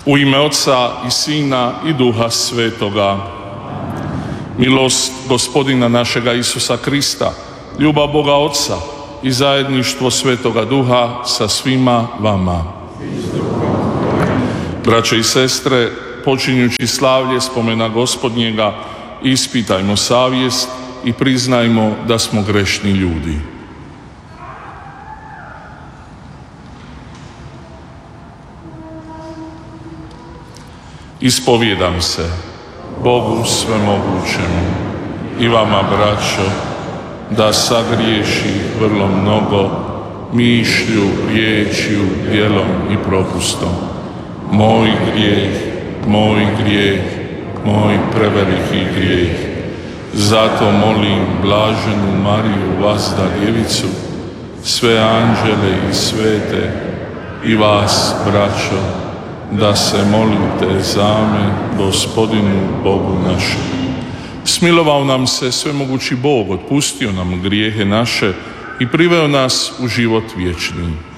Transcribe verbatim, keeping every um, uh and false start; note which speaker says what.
Speaker 1: U ime Oca i Sina i Duha Svetoga. Milost Gospodina našega Isusa Krista, ljubav Boga Oca i zajedništvo Svetoga Duha sa svima vama. Braće i sestre, počinjući slavlje spomena Gospodnjega, ispitajmo savjest i priznajmo da smo grešni ljudi. Ispovijedam se Bogu svemogućemu i vama, braćo, da sagriješi vrlo mnogo mišlju, riječju, djelom i propustom. Moj grijeh, moj grijeh, moj preveliki grijeh. Zato molim blaženu Mariju, vazda djevicu, sve anđele i svete i vas, braćo, da se molite za me Gospodinu Bogu našem. Smilovao nam se svemogući Bog, otpustio nam grijehe naše i priveo nas u život vječni.